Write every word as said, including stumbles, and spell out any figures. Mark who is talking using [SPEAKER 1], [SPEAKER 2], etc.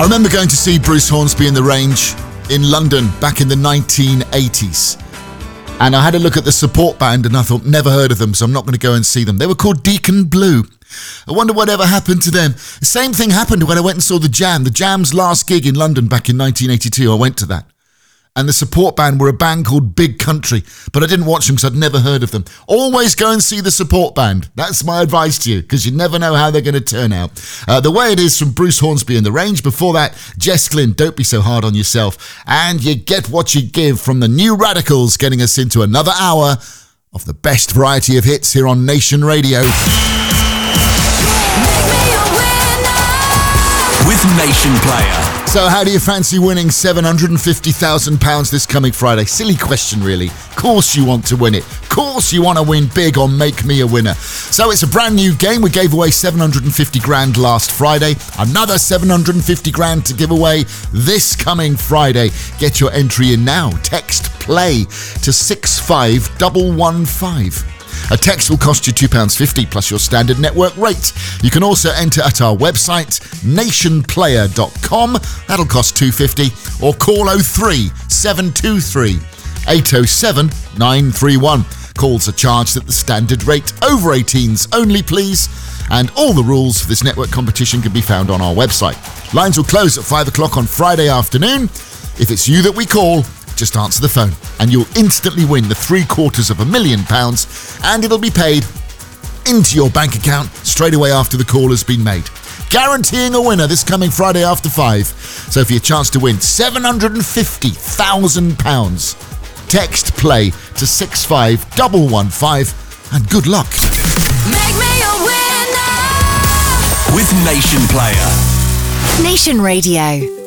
[SPEAKER 1] I remember going to see Bruce Hornsby in the Range in London back in the nineteen eighties. And I had a look at the support band and I thought, never heard of them, so I'm not going to go and see them. They were called Deacon Blue. I wonder whatever happened to them. The same thing happened when I went and saw The Jam. The Jam's last gig in London back in nineteen eighty-two, I went to that. And the support band were a band called Big Country, but I didn't watch them because I'd never heard of them. Always go and see the support band. That's my advice to you, because you never know how they're going to turn out. Uh, the Way It Is from Bruce Hornsby in the Range. Before that, Jess Glynn, Don't Be So Hard on Yourself. And You Get What You Give from the New Radicals, getting us into another hour of the best variety of hits here on Nation Radio.
[SPEAKER 2] With Nation Player.
[SPEAKER 1] So how do you fancy winning seven hundred fifty thousand pounds this coming Friday? Silly question, really. Of course you want to win it. Of course you want to win big on Make Me a Winner. So it's a brand new game. We gave away seven hundred fifty grand last Friday. Another seven hundred fifty grand to give away this coming Friday. Get your entry in now. Text PLAY to six five one one five. A text will cost you two pounds fifty plus your standard network rate. You can also enter at our website, nation player dot com. That'll cost two pounds fifty. Or call oh three seven two three eight oh seven nine three one. Calls are charged at the standard rate. Over eighteens only, please. And all the rules for this network competition can be found on our website. Lines will close at five o'clock on Friday afternoon. If it's you that we call, just answer the phone and you'll instantly win the three quarters of a million pounds, and it'll be paid into your bank account straight away after the call has been made. Guaranteeing a winner this coming Friday after five. So for your chance to win seven hundred fifty thousand pounds, text PLAY to six five one one five and good luck.
[SPEAKER 3] Make me a winner
[SPEAKER 2] with Nation Player.
[SPEAKER 3] Nation Radio.